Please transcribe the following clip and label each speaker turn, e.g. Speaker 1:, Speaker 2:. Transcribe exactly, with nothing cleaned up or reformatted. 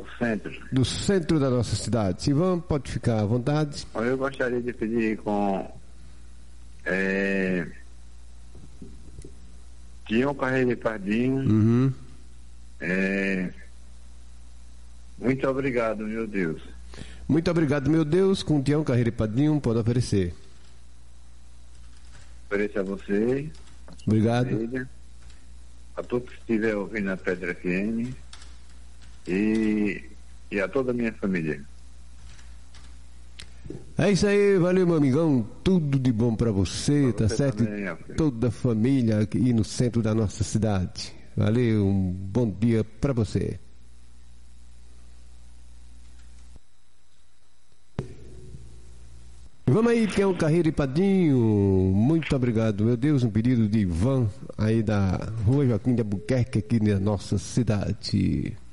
Speaker 1: do centro.
Speaker 2: Do centro da nossa cidade. Ivan, pode ficar à vontade.
Speaker 1: Eu gostaria de pedir com é, Tião Carreira e Pardinho.
Speaker 2: Uhum.
Speaker 1: É, muito obrigado, meu Deus.
Speaker 2: Muito obrigado, meu Deus. Com Tião Carreira e Padrinho, pode oferecer.
Speaker 1: Ofereço a você.
Speaker 2: Obrigado.
Speaker 1: Família, a todos que estiverem ouvindo a Pedra F M e, e a toda a minha família.
Speaker 2: É isso aí, valeu, meu amigão. Tudo de bom pra você, pra tá você certo?
Speaker 1: Também,
Speaker 2: toda a família aqui no centro da nossa cidade. Valeu, um bom dia pra você. Vamos aí, Tião Carreira e Padrinho. Muito obrigado, meu Deus. Um pedido de Ivan aí da Rua Joaquim de Albuquerque, aqui na nossa cidade.